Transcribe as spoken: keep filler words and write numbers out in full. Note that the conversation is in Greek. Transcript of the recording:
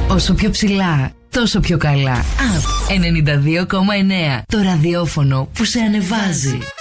Όσο πιο ψηλά, τόσο πιο καλά. Απ ενενήντα δύο κόμμα εννέα. Το ραδιόφωνο που σε ανεβάζει.